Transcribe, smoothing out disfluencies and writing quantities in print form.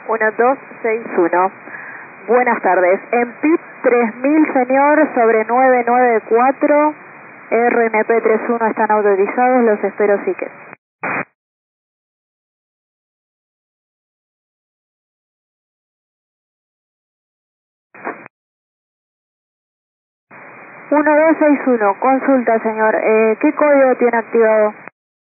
1261. Buenas tardes. En PIP 3000, señor, sobre 994, RNP 31 están autorizados, los espero si que. 1261, consulta, señor. ¿Qué código tiene activado?